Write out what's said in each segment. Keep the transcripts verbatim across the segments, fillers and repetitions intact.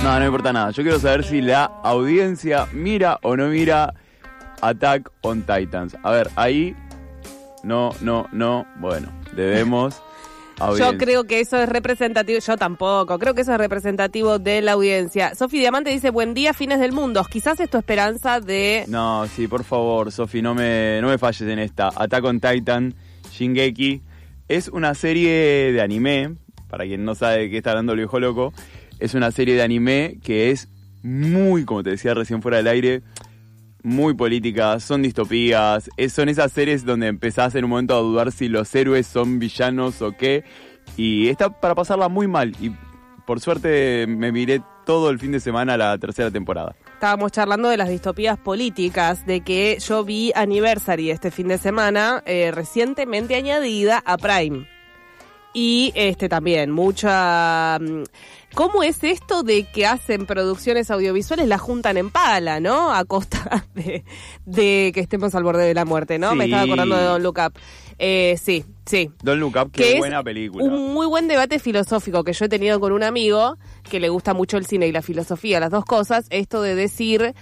No, no importa nada. Yo quiero saber si la audiencia mira o no mira Attack on Titans. A ver, ahí... No, no, no. Bueno, debemos... Audiencia. Yo creo que eso es representativo, yo tampoco, creo que eso es representativo de la audiencia. Sofi Diamante dice, buen día, fines del mundo. Quizás es tu esperanza de... No, sí, por favor, Sofi, no me, no me falles en esta. Attack on Titan, Shingeki, es una serie de anime, para quien no sabe de qué está hablando el viejo loco, es una serie de anime que es muy, como te decía recién fuera del aire, muy política, son distopías, es, son esas series donde empezás en un momento a dudar si los héroes son villanos o qué, y está para pasarla muy mal, y por suerte me miré todo el fin de semana la tercera temporada. Estábamos charlando de las distopías políticas, de que yo vi Anniversary este fin de semana, eh, recientemente añadida a Prime. Y este también, mucha... ¿Cómo es esto de que hacen producciones audiovisuales, la juntan en pala, ¿no? A costa de, de que estemos al borde de la muerte, ¿no? Sí. Me estaba acordando de Don't Look Up. Eh, sí, sí. Don't Look Up, qué que buena película. Un muy buen debate filosófico que yo he tenido con un amigo que le gusta mucho el cine y la filosofía, las dos cosas. Esto de decir...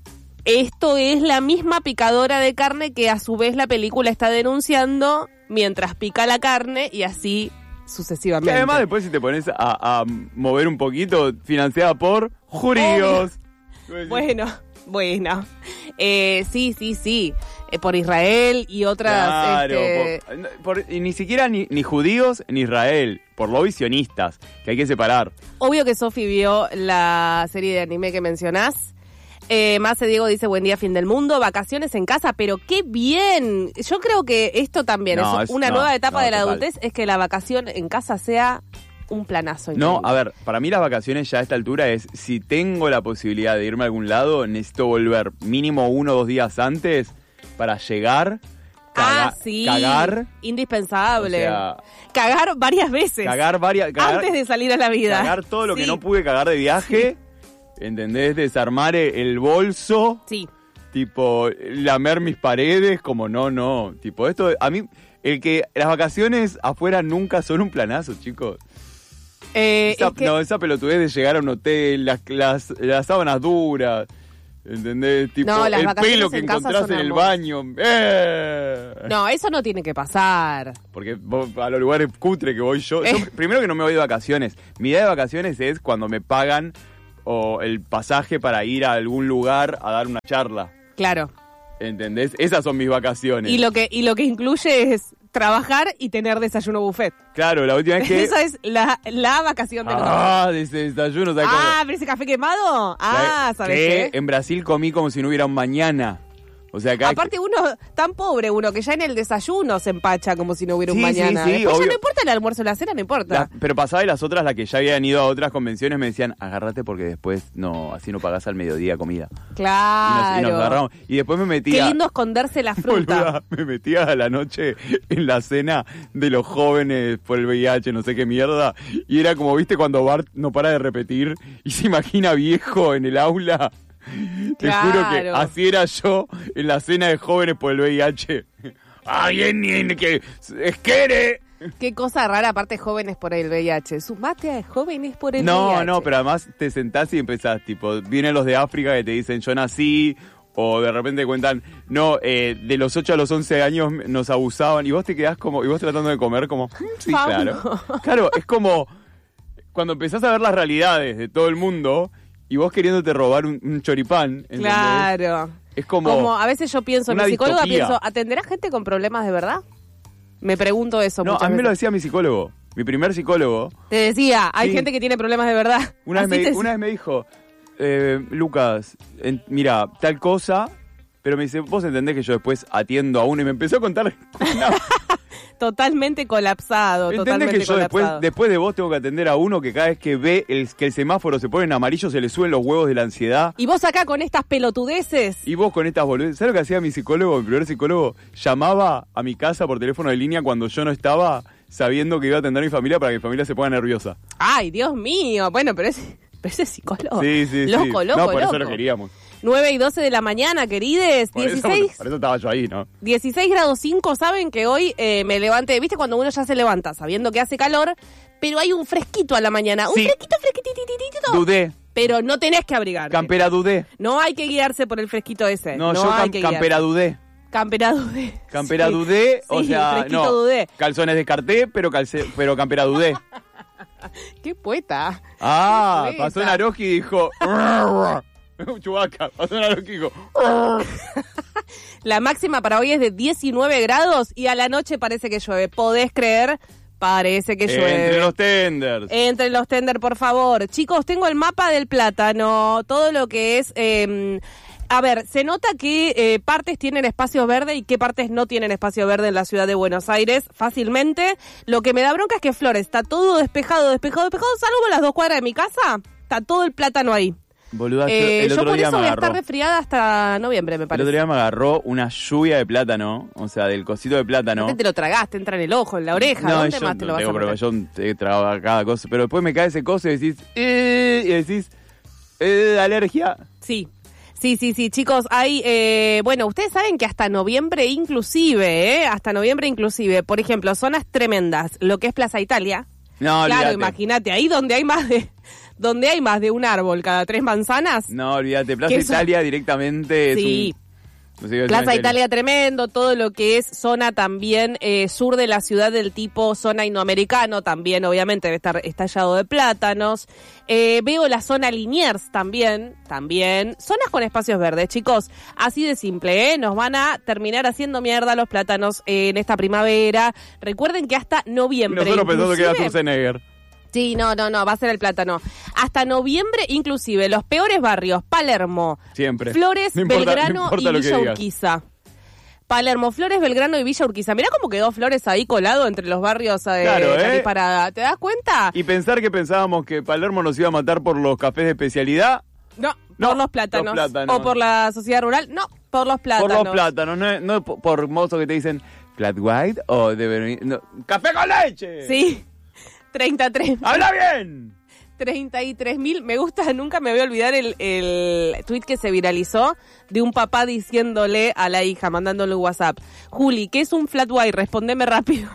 Esto es la misma picadora de carne que a su vez la película está denunciando mientras pica la carne y así sucesivamente. Y además después si te pones a, a mover un poquito, financiada por judíos. Bueno, bueno. Eh, sí, sí, sí. Eh, por Israel y otras... Claro, este... por, por, y ni siquiera ni, ni judíos ni Israel, por lobbies sionistas, que hay que separar. Obvio que Sofi vio la serie de anime que mencionás. Eh, Mace Diego dice, buen día, fin del mundo, vacaciones en casa, pero qué bien. Yo creo que esto también no, es es, una no, nueva etapa no, de la total. adultez, es que la vacación en casa sea un planazo. No, increíble. a ver, para mí las vacaciones ya a esta altura es, si tengo la posibilidad de irme a algún lado, necesito volver mínimo uno o dos días antes para llegar, caga, ah, sí, cagar. indispensable. O sea, cagar varias veces. Cagar varias... Cagar, antes de salir a la vida. Cagar todo lo sí. que no pude cagar de viaje. Sí. ¿Entendés? Desarmar el bolso. Sí. Tipo, lamer mis paredes, como no, no. Tipo, esto, a mí, el que las vacaciones afuera nunca son un planazo, chicos. Eh, esa, es que... No, esa pelotudez de llegar a un hotel, las, las, las sábanas duras, ¿entendés? Tipo, no, el pelo que en encontrás en el baño. ¡Eh! No, eso no tiene que pasar. Porque vos, a los lugares cutre que voy yo, eh. yo, primero que no me voy de vacaciones. Mi idea de vacaciones es cuando me pagan o el pasaje para ir a algún lugar a dar una charla. Claro. ¿Entendés? Esas son mis vacaciones. Y lo que y lo que incluye es trabajar y tener desayuno buffet. Claro, la última vez que... Esa es la, la vacación del Ah, de ese desayuno. ¿Sabes Ah, cómo? pero ese café quemado. Ah, ¿sabes qué? En Brasil comí como si no hubiera un mañana. O sea, acá aparte uno, tan pobre uno, que ya en el desayuno se empacha como si no hubiera un sí, mañana. Sí, sí, Después obvio. ya no importa el almuerzo o la cena, no importa. La, pero pasaba y las otras, las que ya habían ido a otras convenciones, me decían, agárrate porque después no, así no pagás al mediodía comida. Claro. Y nos, y nos agarramos. Y después me metía... Qué lindo esconderse la fruta. Boluda, me metía a la noche en la cena de los jóvenes por el V I H, no sé qué mierda. Y era como, viste, cuando Bart no para de repetir y se imagina viejo en el aula... Te claro. juro que así era yo en la cena de jóvenes por el V I H. ¡Alguien que esquere! Qué cosa rara, aparte jóvenes por el V I H. Sumate a jóvenes por el no, V I H. No, no, pero además te sentás y empezás, tipo, vienen los de África que te dicen yo nací, o de repente cuentan, no, eh, de los ocho a los once años nos abusaban, y vos te quedás como, y vos tratando de comer como, sí, claro. Claro, es como cuando empezás a ver las realidades de todo el mundo... Y vos queriéndote robar un, un choripán, ¿entendés? Claro. Es como... Como a veces yo pienso, mi psicóloga distopía. pienso, ¿atenderá gente con problemas de verdad? Me pregunto eso No, muchas a mí veces. me lo decía mi psicólogo. Mi primer psicólogo. Te decía, hay sí. gente que tiene problemas de verdad. Una, vez me, te... una vez me dijo, eh, Lucas, en, mira, tal cosa... Pero me dice, vos entendés que yo después atiendo a uno y me empezó a contar... Una... Totalmente colapsado, ¿Entendés totalmente que yo colapsado. después, después de vos tengo que atender a uno que cada vez que ve el, que el semáforo se pone en amarillo se le suben los huevos de la ansiedad? Y vos acá con estas pelotudeces. Y vos con estas boludeces. ¿Sabes lo que hacía mi psicólogo? Mi primer psicólogo llamaba a mi casa por teléfono de línea cuando yo no estaba, sabiendo que iba a atender a mi familia para que mi familia se ponga nerviosa. Ay, Dios mío. Bueno, pero ese, pero ese psicólogo. Sí, sí, loco, sí. Loco, no, por loco. eso lo queríamos. nueve y doce de la mañana, querides. Por dieciséis. Eso, por eso estaba yo ahí, ¿no? dieciséis grados cinco, saben que hoy eh, me levanté. ¿Viste cuando uno ya se levanta sabiendo que hace calor? Pero hay un fresquito a la mañana. Sí. Un fresquito, fresquitititito. Dudé. pero no tenés que abrigarte. Campera dudé. No hay que guiarse por el fresquito ese. No, no yo hay cam- que campera guiarse. dudé. Campera dudé. Campera Sí. dudé, o Sí, sea, fresquito no. dudé. Calzones descarté, pero calce, pero campera dudé. Qué poeta. Ah, Qué pasó poeta. Naroski y dijo... Chubaca, pasó Naroski y dijo... La máxima para hoy es de diecinueve grados y a la noche parece que llueve. ¿Podés creer? Parece que llueve. Entre los tenders. Entre los tender, por favor. Chicos, tengo el mapa del plátano. Todo lo que es... Eh, a ver, se nota que eh, partes tienen espacio verde y qué partes no tienen espacio verde en la ciudad de Buenos Aires fácilmente. Lo que me da bronca es que Flores está todo despejado, despejado, despejado. Salvo las dos cuadras de mi casa, está todo el plátano ahí. Boluda, yo, Eh, el yo otro por día eso me voy a agarró. estar resfriada hasta noviembre, me El parece. otro día me agarró una lluvia de plátano, o sea, del cosito de plátano. ¿Dónde te lo tragaste? Entra en el ojo, en la oreja. No, ¿Dónde yo más te lo no vas a tengo problema, meter? yo te tragaba cada cosa, pero después me cae ese coso y decís, eh, y decís, eh, alergia. Sí. Sí, sí, sí, chicos, hay, eh, bueno, ustedes saben que hasta noviembre inclusive, ¿eh? Hasta noviembre inclusive, por ejemplo, zonas tremendas, lo que es Plaza Italia. No, Claro, olvídate. imagínate, ahí donde hay más de, donde hay más de un árbol cada tres manzanas. No, olvídate, Plaza Que eso- Italia directamente Sí. es un... no sé qué Plaza decir, Italia tremendo, todo lo que es zona también eh, sur de la ciudad del tipo zona indoamericano, también obviamente debe estar estallado de plátanos. Eh, veo la zona Liniers también, también. Zonas con espacios verdes, chicos. Así de simple, ¿eh? Nos van a terminar haciendo mierda los plátanos eh, en esta primavera. Recuerden que hasta noviembre. Nosotros pensando que era inclusive- Schwarzenegger. Sí, no, no, no, va a ser el plátano. Hasta noviembre, inclusive, los peores barrios, Palermo, Siempre. Flores, No importa- Belgrano no importa y lo que Villa digas. Urquiza. Palermo, Flores, Belgrano y Villa Urquiza. Mirá cómo quedó Flores ahí colado entre los barrios eh, Claro, ¿eh? Nariz Parada. ¿Te das cuenta? Y pensar que pensábamos que Palermo nos iba a matar por los cafés de especialidad, No, No, por los plátanos. los plátanos. O por la sociedad rural. No, por los plátanos. por los plátanos, no, no por, por mozos que te dicen flat white o de ver- no, café con leche. Sí, treinta y tres. ¡Habla bien! treinta y tres mil, me gusta, nunca me voy a olvidar el, el tweet que se viralizó de un papá diciéndole a la hija, mandándole un WhatsApp, Juli, ¿qué es un flat white? Respondeme rápido.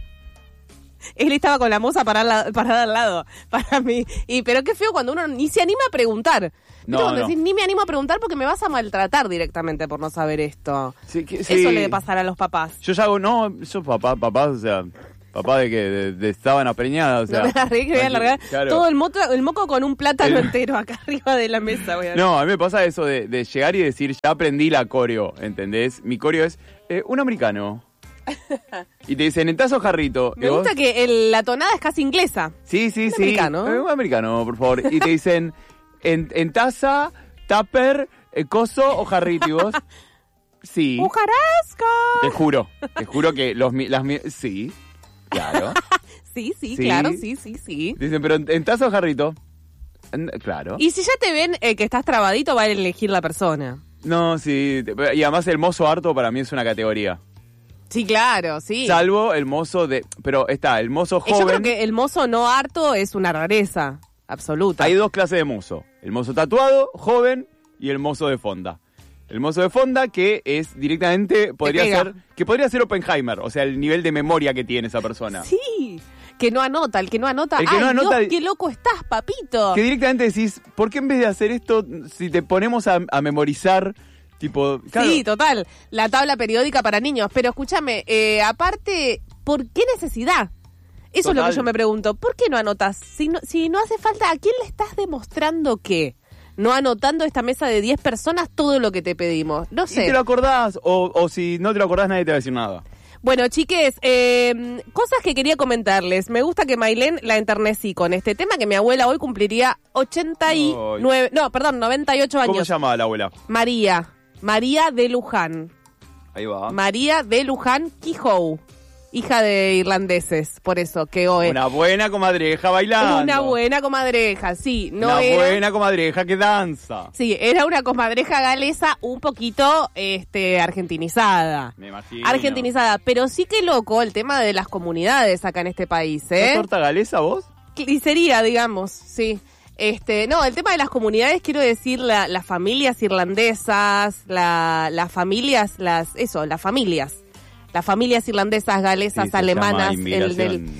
Él estaba con la moza parada, parada al lado, para mí. Y, pero qué feo cuando uno ni se anima a preguntar. ¿Viste No, cuando no. decís, ni me animo a preguntar porque me vas a maltratar directamente por no saber esto? Sí, que- sí. Eso le debe pasar a los papás. Yo ya hago, no, yo papá, papá, o sea, papá de que de, de sábana preñada, o sea. No me la reí que voy a largar Claro. todo el moco, el moco con un plátano El- entero acá arriba de la mesa. Voy a No, a mí me pasa eso de, de llegar y decir, ya aprendí la coreo, ¿entendés? Mi coreo es eh, un americano. Y te dicen, en tazo jarrito. Me ¿Y vos? gusta que el- la tonada es casi inglesa. Sí, sí, un sí. americano. Eh, un americano, por favor. Y te dicen, en, en taza, tupper, eh, coso o jarrito. ¿Y vos? Sí. ¡Ujarasca! Te juro, te juro que los mi- las mi- sí, claro. Sí, sí, Sí. claro, sí, sí, sí. Dicen, pero en, en taza o jarrito. En- claro. Y si ya te ven eh, que estás trabadito, va a elegir la persona. No, sí. te- Y además el mozo harto para mí es una categoría. Sí, claro, sí. Salvo el mozo de... Pero está, el mozo Eh, Yo creo joven... que el mozo no harto es una rareza absoluta. Hay dos clases de mozo. El mozo tatuado, joven, y el mozo de fonda. El mozo de fonda que es directamente... Podría pega. ser... Que podría ser Oppenheimer. O sea, el nivel de memoria que tiene esa persona. Sí, que no anota, el que no anota. El que ¡Ay, no anota- Dios, qué loco estás, papito! Que directamente decís, ¿por qué en vez de hacer esto, si te ponemos a, a memorizar, tipo... claro, Sí, total. La tabla periódica para niños. Pero escúchame, eh, aparte, ¿por qué necesidad? Eso es lo Total. que yo me pregunto. ¿Por qué no anotas? Si no, si no hace falta, ¿a quién le estás demostrando qué? No anotando esta mesa de diez personas todo lo que te pedimos. No y sé. te lo acordás, o, o si no te lo acordás nadie te va a decir nada. Bueno, chiques, eh, cosas que quería comentarles. Me gusta que Mailén la enternecí con este tema, que mi abuela hoy cumpliría ochenta y nueve, no, perdón, noventa y ocho ¿Cómo años. se llama la abuela? María, María de Luján. Ahí va. María de Luján Quijow, hija de irlandeses, por eso, que hoy... Una buena comadreja bailando. Una buena comadreja, sí. No Una era, buena comadreja que danza. Sí, era una comadreja galesa un poquito este, argentinizada. Me imagino. Argentinizada, pero sí que loco el tema de las comunidades acá en este país, ¿Sos ¿eh? torta galesa vos? Clicería, digamos, sí. Este, no, el tema de las comunidades, quiero decir, la, las familias irlandesas, la, las familias, las, eso, las familias. Las familias irlandesas, galesas, Sí, se alemanas, llama el inmigración, del... se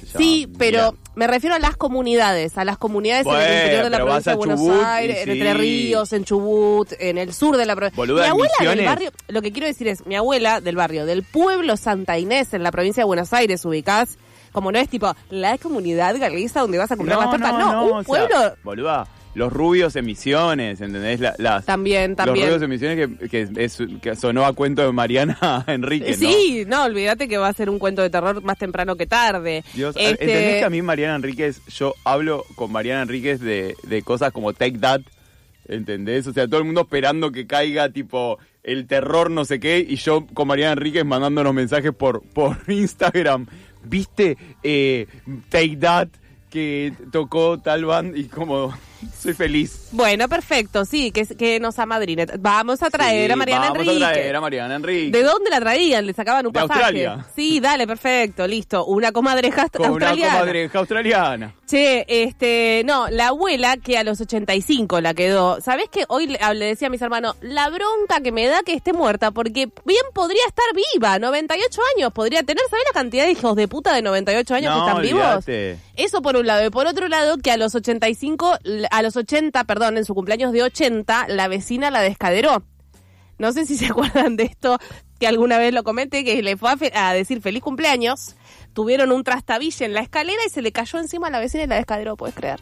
Ya, Sí, pero mira. me refiero a las comunidades, a las comunidades Bueno, en el interior de la pero vas provincia de a Buenos Chubut y Aires, en sí. Entre Ríos, en Chubut, en el sur de la provincia. Boluda, Mi en abuela del Misiones. barrio, lo que quiero decir es, mi abuela del barrio, del pueblo Santa Inés, en la provincia de Buenos Aires, ubicás, como no es tipo la comunidad galesa donde vas a comprar las tortas, no, un o sea, pueblo... boluda, los rubios en Misiones, ¿entendés? La- las, También, también. Los rubios en Misiones que, que, es- que sonó a cuento de Mariana Enríquez, ¿no? Sí, no, olvídate que va a ser un cuento de terror más temprano que tarde. Dios, Este, ¿entendés que a mí Mariana Enríquez, yo hablo con Mariana Enríquez de, de cosas como Take That, ¿entendés? O sea, todo el mundo esperando que caiga, tipo, el terror no sé qué, y yo con Mariana Enríquez mandándonos mensajes por, por Instagram. ¿Viste eh, Take That que tocó tal band? Y como, soy feliz. Bueno, perfecto, sí, que, que nos amadrine. Vamos a traer Sí, a Mariana vamos Enrique. a traer a Mariana Enrique. ¿De dónde la traían? ¿Le sacaban un De pasaje? Australia. Sí, dale, perfecto, listo. Una comadreja Con australiana. una comadreja australiana. Che, este, no, la abuela que a los ochenta y cinco la quedó. ¿Sabés qué? Hoy le, le decía a mis hermanos, la bronca que me da que esté muerta, porque bien podría estar viva, noventa y ocho años podría tener. ¿Sabés la cantidad de hijos de puta de noventa y ocho años No, que están olvídate. vivos? Eso por un lado. Y por otro lado, que a los ochenta y cinco, a los ochenta, perdón, en su cumpleaños de ochenta, la vecina la descaderó. No sé si se acuerdan de esto, que alguna vez lo comenté, que le fue a, fe- a decir feliz cumpleaños, tuvieron un trastabille en la escalera y se le cayó encima a la vecina y la descaderó, ¿puedes creer?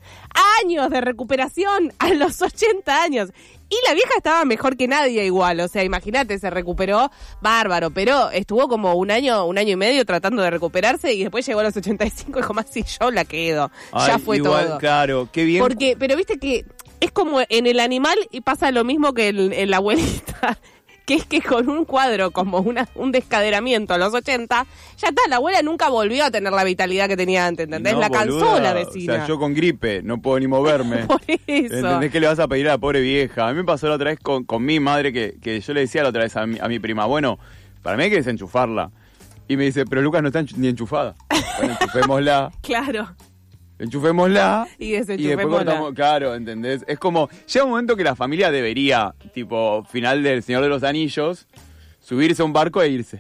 Años de recuperación a los ochenta años. Y la vieja estaba mejor que nadie igual, o sea, imagínate, se recuperó bárbaro, pero estuvo como un año, un año y medio tratando de recuperarse y después llegó a los ochenta y cinco y dijo, más si yo la quedo, Ay, ya fue igual, todo. Claro, qué bien. Porque, pero viste que es como en el animal y pasa lo mismo que en, en la abuelita, que es que con un cuadro como una, un descaderamiento a los ochenta, ya está, la abuela nunca volvió a tener la vitalidad que tenía antes, ¿entendés? No, la cansó boluda, la vecina. O sea, yo con gripe no puedo ni moverme. Por eso. ¿Entendés que le vas a pedir a la pobre vieja? A mí me pasó la otra vez con, con mi madre que, que yo le decía la otra vez a mi, a mi prima, bueno, para mí hay que desenchufarla. Y me dice, pero Lucas no está enchu- ni enchufada. Bueno, enchufémosla. Claro. Enchufémosla Y y después desenchufémosla. cortamos, claro, ¿entendés? Es como, llega un momento que la familia debería, tipo, final del Señor de los Anillos, subirse a un barco e irse.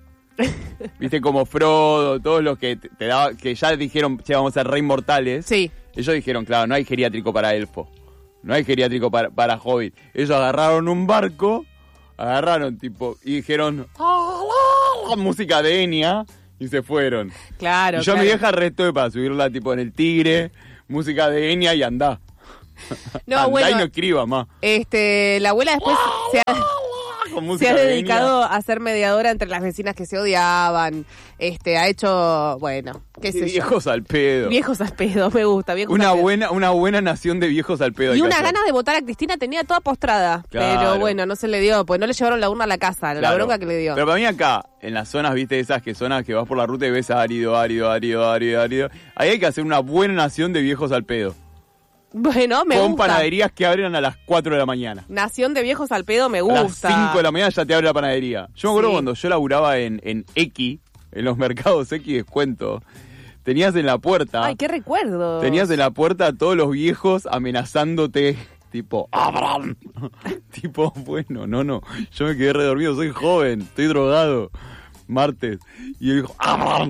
Viste, como Frodo, todos los que te, te daba, que ya dijeron, che, vamos a ser re inmortales. Sí. Ellos dijeron, claro, no hay geriátrico para elfo, no hay geriátrico para, para hobbit. Ellos agarraron un barco, agarraron, tipo, y dijeron, "Ah, música de Enya", y se fueron. Claro, Y yo a claro. mi vieja resto para subirla tipo en el Tigre, música de Enya y andá. No, andá bueno, y no escriba más. este, la abuela después se ha, Con se música ha de dedicado a ser mediadora entre las vecinas que se odiaban, este, ha hecho, bueno, qué Enya. sé Sí, yo. viejos al pedo. Viejos al pedo, me gusta, viejos Una al pedo. buena, una buena nación de viejos al pedo. hay Y que una hacer. ganas de votar a Cristina tenía toda postrada, Claro. pero bueno, no se le dio, pues no le llevaron la urna a la casa, la Claro. bronca que le dio. Pero para mí acá, en las zonas, viste, esas que zonas que vas por la ruta y ves árido, árido, árido, árido, árido. Ahí hay que hacer una buena nación de viejos al pedo. Bueno, me con gusta. panaderías que abren a las cuatro de la mañana. Nación de viejos al pedo me A gusta. las cinco de la mañana ya te abre la panadería. Yo me acuerdo Sí. cuando yo laburaba en, en X, en los mercados X descuento, tenías en la puerta, Ay, qué recuerdo. tenías en la puerta a todos los viejos amenazándote, tipo, ¡abran! Tipo, bueno, no, no, yo me quedé redormido, soy joven, estoy drogado, martes. Y él dijo, ¡abran!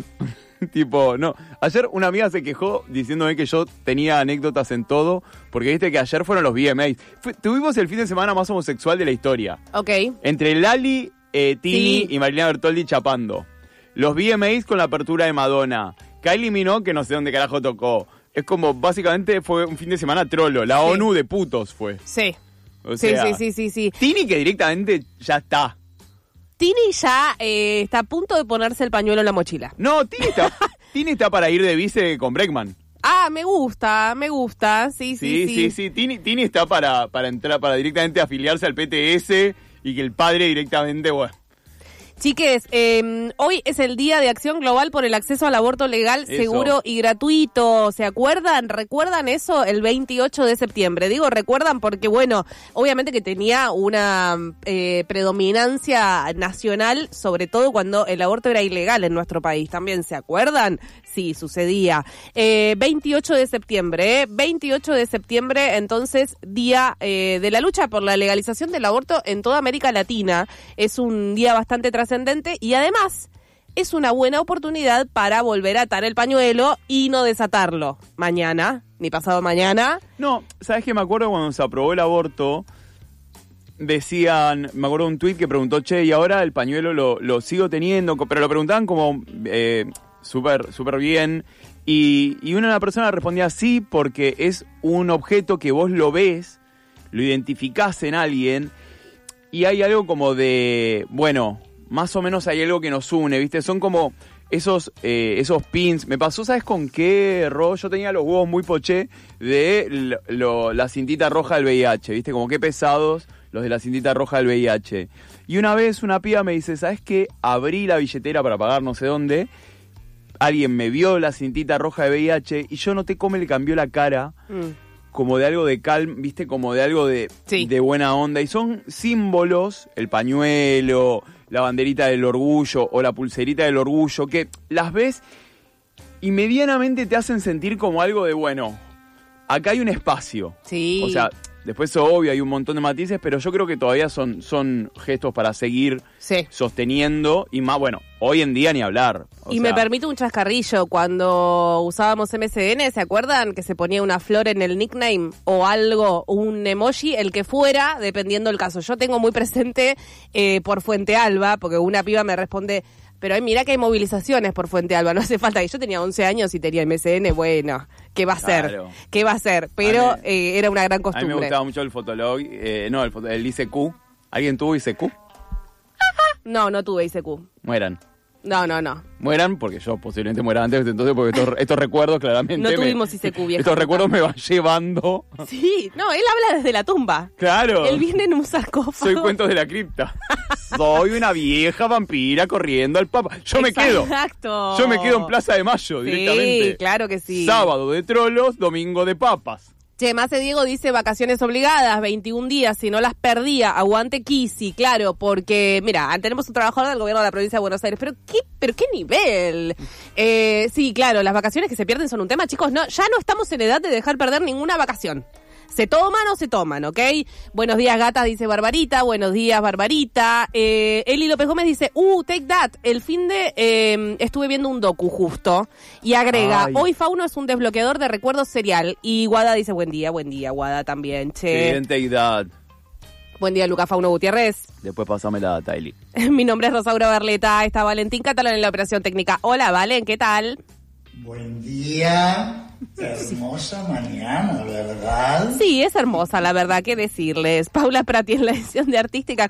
Tipo, no. Ayer una amiga se quejó diciéndome que yo tenía anécdotas en todo, porque viste que ayer fueron los V M As. Fue- tuvimos el fin de semana más homosexual de la historia. Ok. Entre Lali, eh, Tini Sí. y Marilena Bertoldi chapando. Los V M As con la apertura de Madonna. Kylie Minogue, que no sé dónde carajo tocó. Es como, básicamente, fue un fin de semana trolo. La Sí. ONU de putos fue. Sí. O Sí, sea, sí, sí, sí, sí. Tini que directamente ya está. Tini ya eh, está a punto de ponerse el pañuelo en la mochila. No, Tini está, Tini está para ir de vice con Breckman. Ah, me gusta, me gusta. Sí, Sí, sí, sí. sí, sí. Tini, Tini está para, para entrar, para directamente afiliarse al P T S y que el padre directamente, bueno. Chiques, eh, hoy es el Día de Acción Global por el acceso al aborto legal, Eso. seguro y gratuito. ¿Se acuerdan? ¿Recuerdan eso el veintiocho de septiembre? Digo, recuerdan porque, bueno, obviamente que tenía una eh, predominancia nacional, sobre todo cuando el aborto era ilegal en nuestro país. ¿También se acuerdan? Sí, sucedía. Eh, veintiocho de septiembre, ¿eh? veintiocho de septiembre, entonces, Día eh, de la lucha por la legalización del aborto en toda América Latina. Es un día bastante trascendente y además es una buena oportunidad para volver a atar el pañuelo y no desatarlo mañana, ni pasado mañana. No, ¿sabes qué? Me acuerdo cuando se aprobó el aborto, decían, me acuerdo de un tuit que preguntó, che, y ahora el pañuelo lo, lo sigo teniendo, pero lo preguntaban como eh, súper súper bien, y, y una persona respondía sí, porque es un objeto que vos lo ves, lo identificás en alguien, y hay algo como de, bueno, más o menos hay algo que nos une, ¿viste? Son como esos eh, esos pins. Me pasó, ¿sabes con qué, Ro? Yo tenía los huevos muy poché de lo, lo, la cintita roja del V I H, ¿viste? Como qué pesados los de la cintita roja del V I H. Y una vez una piba me dice, ¿sabes qué? Abrí la billetera para pagar no sé dónde. Alguien me vio la cintita roja de V I H y yo noté cómo le cambió la cara. Mm. Como de algo de calma, viste, como de algo de, sí. de buena onda. Y son símbolos, el pañuelo, la banderita del orgullo o la pulserita del orgullo, que las ves y medianamente te hacen sentir como algo de, bueno, acá hay un espacio. Sí. O sea, después es obvio, hay un montón de matices, pero yo creo que todavía son, son gestos para seguir sí. sosteniendo. Y más, bueno, hoy en día ni hablar. O y sea, me permite un chascarrillo, cuando usábamos M S N, ¿se acuerdan? Que se ponía una flor en el nickname o algo, un emoji, el que fuera, dependiendo del caso. Yo tengo muy presente eh, por Fuente Alba, porque una piba me responde, pero ay, mira que hay movilizaciones por Fuente Alba, no hace falta. Y yo tenía once años y tenía M S N, bueno, ¿qué va a ser? Claro. ¿Qué va a ser? Pero me, eh, era una gran costumbre. A mí me gustaba mucho el Fotolog, eh, no, el, el I C Q. ¿Alguien tuvo I C Q? No, no tuve I C Q. Mueran. No, no, no. Mueran, porque yo posiblemente muera antes, entonces porque estos, estos recuerdos claramente... No tuvimos me, I C Q, vieja. Estos recuerdos me van llevando... Sí, no, él habla desde la tumba. Claro. Él viene en un sarcófago. Soy cuentos de la cripta. Soy una vieja vampira corriendo al papa. Yo me quedo. Exacto. Yo me quedo en Plaza de Mayo sí, directamente. Sí, claro que sí. Sábado de trolos, domingo de papas. Che, Mace Diego dice vacaciones obligadas, veintiún días, si no las perdía, aguante Kisi, claro, porque, mira, tenemos un trabajador del gobierno de la provincia de Buenos Aires, pero qué, pero qué nivel. Eh, sí, claro, las vacaciones que se pierden son un tema, chicos, no, ya no estamos en edad de dejar perder ninguna vacación. ¿Se toman o se toman, ok? Buenos días, gatas, dice Barbarita. Buenos días, Barbarita. Eh, Eli López Gómez dice, uh, take that. El fin de eh, estuve viendo un docu justo. Y agrega, Ay. hoy Fauno es un desbloqueador de recuerdos serial. Y Guada dice, buen día, buen día, Guada también, che. Bien, take that. Buen día, Lucas Fauno Gutiérrez. Después pasame la data, Eli. Mi nombre es Rosaura Barleta. Está Valentín Catalán en la operación técnica. Hola, Valen, ¿qué tal? Buen día. Hermosa mañana, ¿verdad? Sí, es hermosa, la verdad, qué decirles. Paula Prati en la edición de Artística.